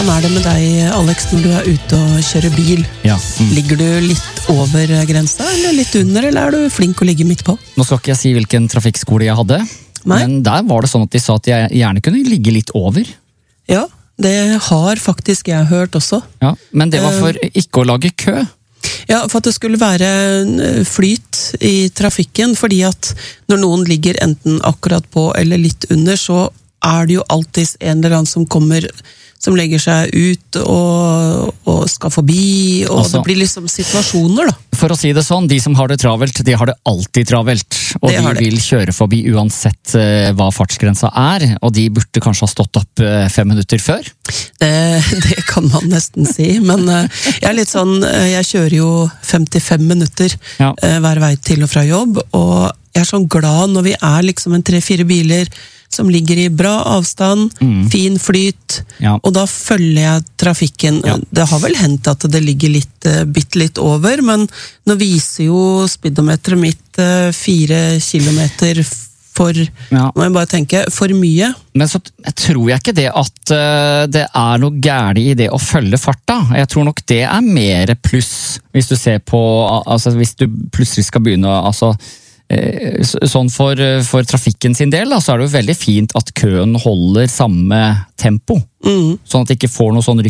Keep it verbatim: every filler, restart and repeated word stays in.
Hvordan er det med deg, Alex, når du er ute og kjører bil? Ja. Mm. Ligger du litt over grensa, eller litt under, eller er du flink å ligge midt på? Nå skal ikke jeg si hvilken trafikkskole jeg hadde, Nei. men der var det sånn at de sa at jeg gjerne kunne ligge litt over. Ja, det har faktisk jeg hørt også. Ja, men det var for ikke å lage kø. Ja, for at det skulle være flyt i trafikken, fordi at når noen ligger enten akkurat på eller litt under, så er det jo alltid en eller annen som kommer, som legger seg ut og, og skal forbi, og altså, det blir liksom situasjoner da. For å si det sånn, de som har det travelt, de har det alltid travelt, og det de vil kjøre forbi uansett uh, hva fartsgrensa er, og de burde kanskje ha stått opp uh, fem minutter før. Det, det kan man nesten si, men uh, jeg er litt sånn, uh, jeg kjører jo femtifem minutter ja. uh, hver vei til og fra jobb, og jeg er sånn glad når vi er liksom en tre-fire biler som ligger i bra avstand, mm. fin flyt, ja. Og da følger jeg trafikken. Ja. Det har vel hendt at det ligger litt, bitt litt over, men nå viser jo speedometeret mitt fire kilometer for, ja. Må jeg bare tenke, for mye. Men så tror jeg ikke det at uh, det er noe gærlig i det å følge farta. Jeg tror nok det er mer pluss, hvis du ser på, altså hvis du plutselig skal begynne, altså sånn for, for trafikken sin del, da, så er det jo veldig fint at køen holder samme tempo. Mm. Sånn at det ikke får noe sånn